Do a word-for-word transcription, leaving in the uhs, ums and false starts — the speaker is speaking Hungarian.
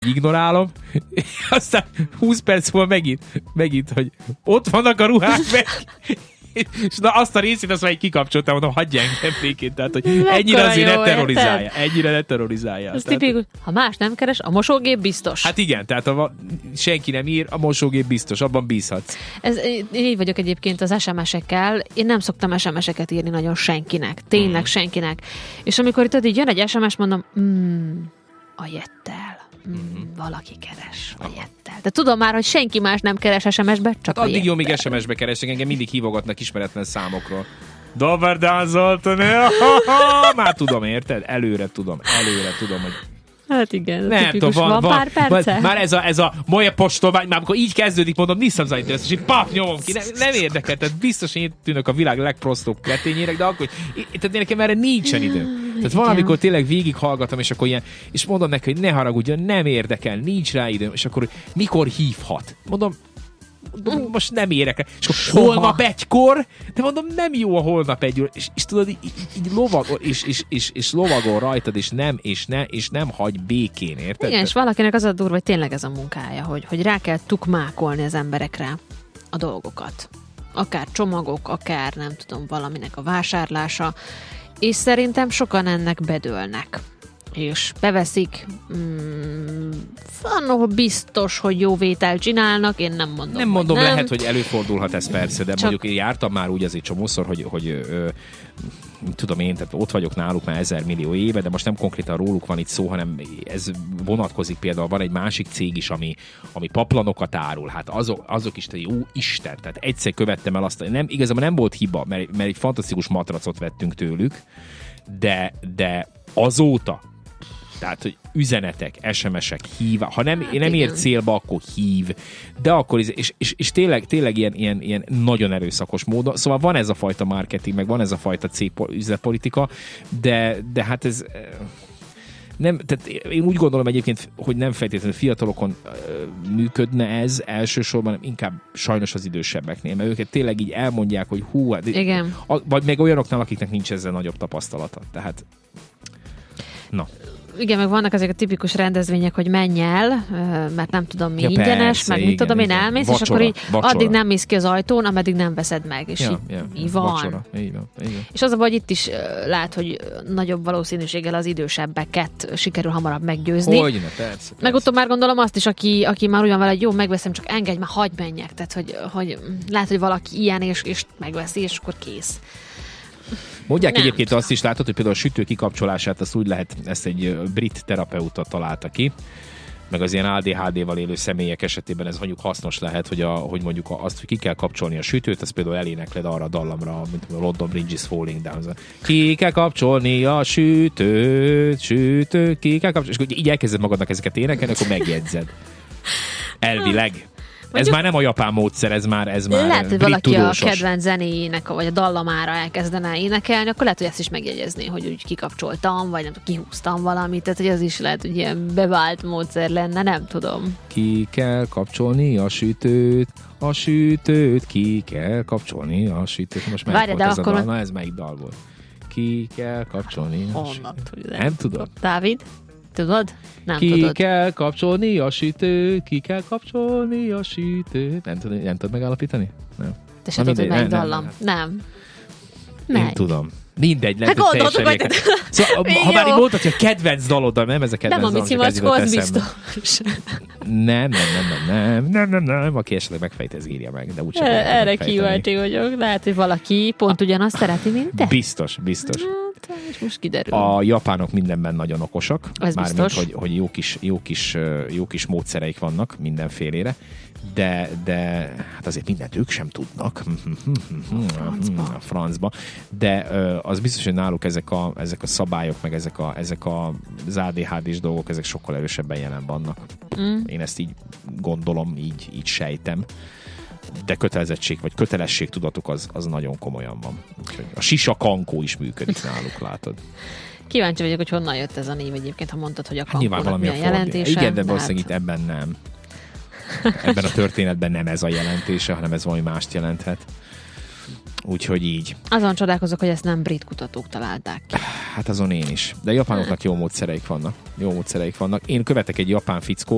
ignorálom, aztán húsz perc múlva megint, megint, hogy ott vannak a ruhák meg, és na azt a részét azt már egy kikapcsoltam, mondom, hagyj engem békén, tehát hogy mekkora ennyire azért ne terrorizálja, érted? ennyire ne terrorizálja. Ez tipikus, ha más nem keres, a mosógép biztos. Hát igen, tehát ha senki nem ír, a mosógép biztos, abban bízhatsz. Ez, én így vagyok egyébként az es em es-ekkel, én nem szoktam es em es-eket írni nagyon senkinek, tényleg mm. senkinek. És amikor itt így jön egy es em es, mondom, mm, a Jettel. Mm, valaki keres a Jettel. De tudom már, hogy senki más nem keres es em es-be, csak hát addig Jettel. Jó, míg es em es-be keresnek, engem mindig hívogatnak ismeretlen számokról. Dobar dan, Zoltán! Már tudom, érted? Előre tudom, előre tudom, hogy hát igen, nem tipikus, tudom, van, van, van pár perce. Van, már ez a, ez a moje postovány, már amikor így kezdődik, mondom, niszem zainteres, és így pap, nyomom ki, nem, nem érdekel, tehát biztos, hogy én tűnök a világ legprostóbb kretényérek, de akkor, tehát nekem erre nincsen idő. Tehát van, amikor tényleg végighallgatom, és akkor ilyen, és mondom neki, hogy ne haragudjon, nem érdekel, nincs rá időm, és akkor mikor hívhat? Mondom, most nem érek el. És akkor holnap egykor, de mondom, nem jó a holnap egy, és, és tudod, így, így lovagol, és, és, és, és lovagol rajtad, és nem, és, ne, és nem hagy békén, érted? Igen, és valakinek az a durva, hogy tényleg ez a munkája, hogy, hogy rá kell tukmákolni az emberekre a dolgokat. Akár csomagok, akár nem tudom, valaminek a vásárlása, és szerintem sokan ennek bedőlnek. És beveszik, mm, van, biztos, hogy jó vételt csinálnak, én nem mondom. Nem mondom, nem. lehet, hogy előfordulhat ez persze, de Csak... mondjuk én jártam már úgy azért csomószor, hogy, hogy ö, tudom én, tehát ott vagyok náluk már ezer millió éve, de most nem konkrétan róluk van itt szó, hanem ez vonatkozik például, van egy másik cég is, ami, ami paplanokat árul, hát azok, azok is, tehát jó Isten, tehát egyszer követtem el azt, nem, igazából nem volt hiba, mert, mert egy fantasztikus matracot vettünk tőlük, de, de azóta, tehát, hogy üzenetek, es em es-ek, hív, ha nem, hát nem ér célba, akkor hív, de akkor, és, és, és tényleg, tényleg ilyen, ilyen, ilyen nagyon erőszakos módon, szóval van ez a fajta marketing, meg van ez a fajta cégüzetpolitika, de, de hát ez nem, tehát én úgy gondolom egyébként, hogy nem feltétlenül fiatalokon működne ez elsősorban, inkább sajnos az idősebbeknél, mert őket tényleg így elmondják, hogy hú, igen. Vagy meg olyanoknál, akiknek nincs ezzel nagyobb tapasztalata, tehát na. Igen, meg vannak ezek a tipikus rendezvények, hogy menj el, mert nem tudom mi ja, ingyenes, persze, meg mit tudom én elmész, vacsora, és akkor így vacsora. Addig nem mész ki az ajtón, ameddig nem veszed meg. És ja, így, ja, így van. Vacsora. Így van. Így van. És az a baj, itt is lát, hogy nagyobb valószínűséggel az idősebbeket sikerül hamarabb meggyőzni. Hogyne, persze, persze. Meg ott már gondolom azt is, aki, aki már úgy van vele, hogy jó, megveszem, csak engedj, már hagyd menjek. Tehát, hogy, hogy lát, hogy valaki ilyen, és, és megveszi, és akkor kész. Mondják nem egyébként tudom. Azt is látod, hogy például a sütő kikapcsolását azt úgy lehet, ezt egy brit terapeuta találta ki, meg az ilyen á dé há dé-val élő személyek esetében ez mondjuk hasznos lehet, hogy, a, hogy mondjuk azt, hogy ki kell kapcsolni a sütőt, az például elénekled arra a dallamra, mint a London Bridge is Falling Down. Ki kell kapcsolni a sütőt, sütőt, ki kell kapcsolni, és akkor így elkezded magadnak ezeket énekelni, akkor megjegyzed. Elvileg. Ez már nem a japán módszer, ez már ez már lehet, hogy brit valaki tudósos. A kedvenc zenéjének, vagy a dallamára elkezdene énekelni, akkor lehet, hogy ezt is megjegyezné, hogy úgy kikapcsoltam, vagy nem tudom, kihúztam valamit, tehát hogy az is lehet, hogy ilyen bevált módszer lenne, nem tudom. Ki kell kapcsolni a sütőt, a sütőt, ki kell kapcsolni a sütőt. Most melyik Várj, volt ez akkor a dal? Na, ez melyik dal volt? Ki kell kapcsolni a sütőt. Nem, nem tudom. Dávid? Tudod? Nem ki tudod. kell kapcsolni a sütőt, ki kell kapcsolni a sütőt. Nem tudod, nem tudod megállapítani? Nem. Te se tudod, hogy melyik dallam? Nem. nem. Én tudom. Mindegy, hát gondoltuk, hogy... Szóval, ha már így mondtad, hogy a kedvenc daloddal, nem ez a kedvenc dalom. Nem a Mici Macskó, az biztos. Nem, nem, nem, nem, nem, nem, nem, aki esetleg megfejt, ez írja meg, de úgysem erre kíváncsi vagyok. Lehet, hogy valaki pont ugyanazt szereti, mint te. Biztos, biztos. Hát, és most kiderül. A japánok mindenben nagyon okosak. Ez mármint, biztos. hogy, hogy jó, kis, jó, kis, jó kis módszereik vannak mindenfélére. De, de hát azért mindent ők sem tudnak a francba. a francba, de az biztos, hogy náluk ezek a, ezek a szabályok, meg ezek, a, ezek a, az á dé há dés dolgok, ezek sokkal erősebben jelen vannak. Mm. Én ezt így gondolom, így, így sejtem, de kötelezettség, vagy kötelesség tudatuk az, az nagyon komolyan van. Úgyhogy a sisa kankó is működik náluk, látod. Kíváncsi vagyok, hogy honnan jött ez a név egyébként, ha mondtad, hogy a kankónak mi a a jelentése. Igen, de valószínűleg itt ebben nem. Ebben a történetben nem ez a jelentése, hanem ez valami mást jelenthet. Úgyhogy így. Azon csodálkozok, hogy ezt nem brit kutatók találták ki. Hát azon én is. De japánoknak jó módszereik vannak. Jó módszereik vannak. Én követek egy japán fickót,